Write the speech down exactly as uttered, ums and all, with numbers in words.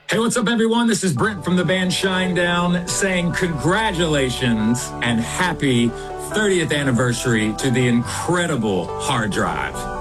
Hey, what's up, everyone? This is Brent from the band Shinedown saying congratulations and happy thirtieth anniversary to the incredible hard drive.